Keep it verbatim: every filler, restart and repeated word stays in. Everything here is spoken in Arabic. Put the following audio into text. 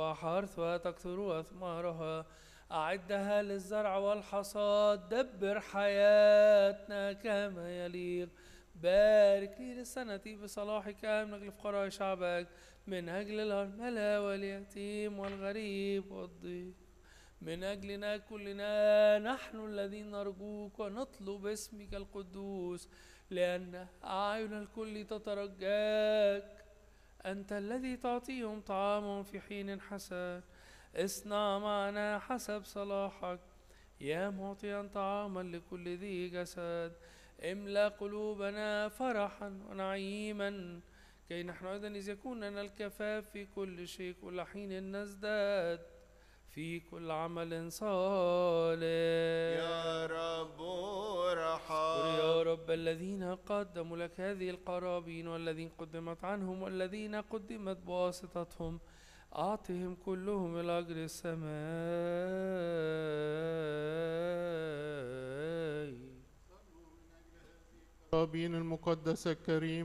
وحرثها تكثر أثمارها. أعدها للزرع والحصاد، دبر حياتنا كما يليق. بارك لي للسنة بصلاحك من أجل فقراء شعبك، من أجل الأرملة واليتيم والغريب والضيف، من أجلنا كلنا نحن الذين نرجوك ونطلب اسمك القدوس، لأن أعين الكل تترجاك. أنت الذي تعطيهم طعامهم في حين حسن. اصنع معنا حسب صلاحك يا معطيا طعاما لكل ذي جسد. املأ قلوبنا فرحا ونعيما، كي نحن أيضا إذ يكون لنا الكفاف في كل شيء كل حين نزداد في كل عمل صالح. يا رب ارحم. يا رب الذين قدموا لك هذه القرابين والذين قدمت عنهم والذين قدمت بواسطتهم، أعطهم كلهم الأجر السماوي. القرابين المقدسة الكريمة